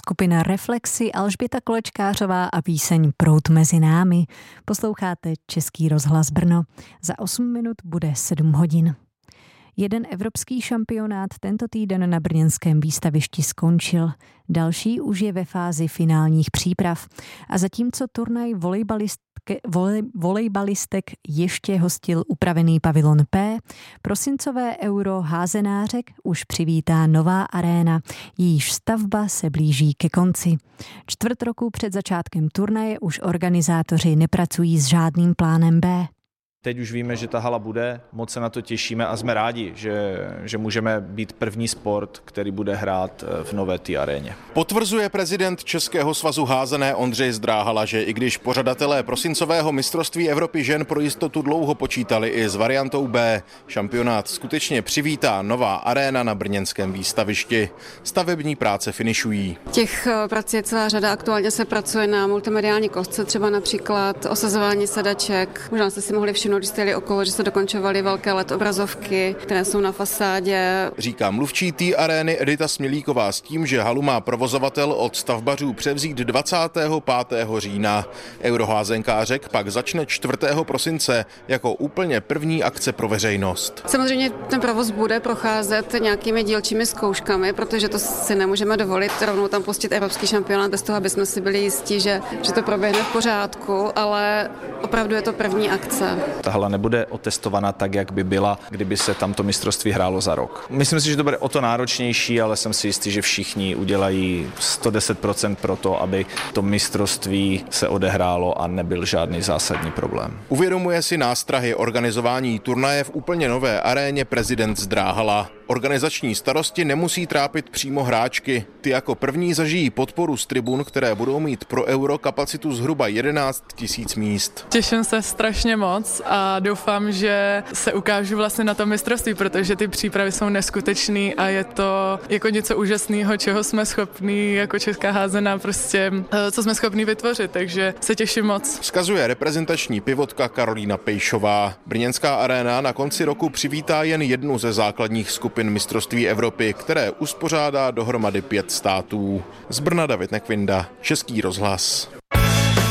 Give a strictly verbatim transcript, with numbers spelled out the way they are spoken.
skupina Reflexy, Alžběta Kolečkářová a píseň Proud mezi námi. Posloucháte Český rozhlas Brno. Za osm minut bude sedm hodin. Jeden evropský šampionát tento týden na brněnském výstavišti skončil. Další už je ve fázi finálních příprav. A zatímco turnaj volejbalistke, volej, volejbalistek ještě hostil upravený pavilon P, prosincové euro házenářek už přivítá nová aréna, jejíž stavba se blíží ke konci. Čtvrt roku před začátkem turnaje už organizátoři nepracují s žádným plánem B. Teď už víme, že ta hala bude, moc se na to těšíme a jsme rádi, že, že můžeme být první sport, který bude hrát v nové té aréně. Potvrzuje prezident Českého svazu házené Ondřej Zdráhala, že i když pořadatelé prosincového mistrovství Evropy žen pro jistotu dlouho počítali i s variantou B, šampionát skutečně přivítá nová aréna na brněnském výstavišti. Stavební práce finišují. Těch prací je celá řada, aktuálně se pracuje na multimediální kostce, třeba například osazování sedaček. Možná jste si mohli všimnout, když jste jeli okolo, že se dokončovaly velké el é dé obrazovky, které jsou na fasádě. Říká mluvčí té arény Edita Smělíková s tím, že halu má provozovatel od stavbařů převzít dvacátého pátého října. Euroházenkářek pak začne čtvrtého prosince jako úplně první akce pro veřejnost. Samozřejmě ten provoz bude procházet nějakými dílčími zkouškami, protože to si nemůžeme dovolit rovnou tam pustit evropský šampionát bez toho, aby jsme si byli jistí, že, že to proběhne v pořádku, ale opravdu je to první akce. Ta hala nebude otestovaná tak, jak by byla, kdyby se tamto mistrovství hrálo za rok. Myslím si, že to bude o to náročnější, ale jsem si jistý, že všichni udělají sto deset procent pro to, aby to mistrovství se odehrálo a nebyl žádný zásadní problém. Uvědomuje si nástrahy organizování turnaje v úplně nové aréně prezident Zdráhala. Organizační starosti nemusí trápit přímo hráčky. Ty jako první zažijí podporu z tribun, které budou mít pro euro kapacitu zhruba jedenáct tisíc míst. Těším se strašně moc a doufám, že se ukážu vlastně na tom mistrovství, protože ty přípravy jsou neskutečný a je to jako něco úžasného, čeho jsme schopní jako česká házená, prostě co jsme schopní vytvořit, takže se těším moc. Vzkazuje reprezentační pivotka Karolína Pejšová. Brněnská aréna na konci roku přivítá jen jednu ze základních skupin mistrovství Evropy, které uspořádá dohromady pět států. Z Brna David Nekvinda, Český rozhlas.